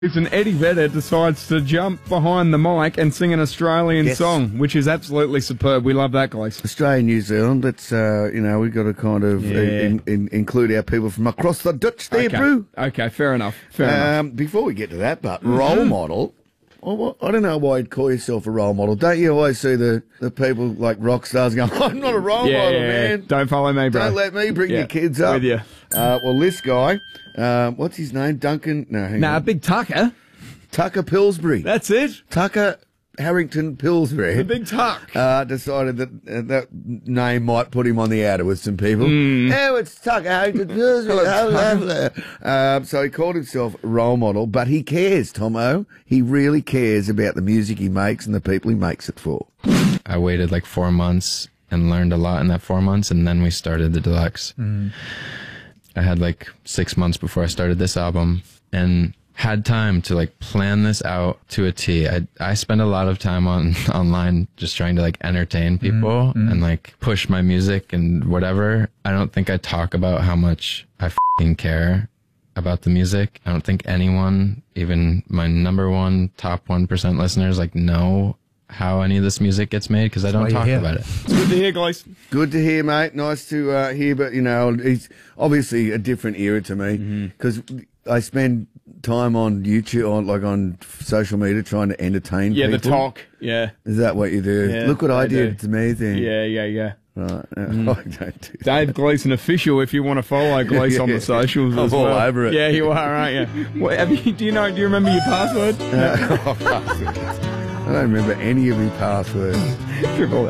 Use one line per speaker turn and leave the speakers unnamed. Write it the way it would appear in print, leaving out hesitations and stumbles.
And Eddie Vedder decides to jump behind the mic and sing an Australian song, which is absolutely superb. We love that, Glees.
Australia, New Zealand, let's, we've got to kind of include our people from across the ditch there, Brew.
Okay, fair enough. Fair enough.
Before we get to that, but role model, well, I don't know why you'd call yourself a role model. Don't you always see the people like rock stars going, I'm not a role model, man.
Don't follow me, bro.
Don't let me bring your kids up.
With you.
Well, this guy, what's his name? Duncan? No, hang on.
Big Tucker.
Tucker Pillsbury.
That's it.
Tucker Harrington Pillsbury.
The Big Tuck.
Decided that that name might put him on the outer with some people. Oh, it's Tucker Harrington Pillsbury. So he called himself role model, but he cares, Tomo. He really cares about the music he makes and the people he makes it for.
I waited like 4 months and learned a lot in that 4 months, and then we started the Deluxe. I had like 6 months before I started this album and had time to like plan this out to a T. I spend a lot of time online just trying to like entertain people and like push my music and whatever. I don't think I talk about how much I f***ing care about the music. I don't think anyone, even my #1 top 1% listeners, like know how any of this music gets made because I don't talk about it.
It's good to hear, Glees.
Good to hear, mate. Nice to hear, but you know, it's obviously a different era to me because I spend time on YouTube, on social media, trying to entertain people.
The talk. Yeah.
Is that what you do?
Yeah,
Look what I did to me then.
Yeah.
Right. I don't do that.
Dave Gleeson official. If you want to follow Glees on the socials,
I'm
as well.
all over it.
Yeah, you are, aren't you? What, do you remember your password?
I don't remember any of my passwords.
Triple